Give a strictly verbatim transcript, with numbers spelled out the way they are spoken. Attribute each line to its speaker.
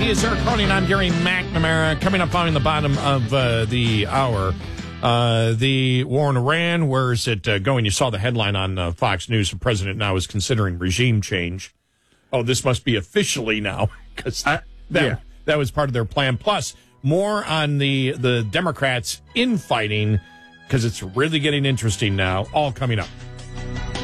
Speaker 1: He is Eric Cronin. I'm Gary McNamara. Coming up on the bottom of uh, the hour, uh, the war in Iran. Where is it uh, going? You saw the headline on uh, Fox News. The president now is considering regime change. Oh, this must be officially now because that,
Speaker 2: yeah.
Speaker 1: that was part of their plan. Plus, more on the, the Democrats infighting because it's really getting interesting now. All coming up.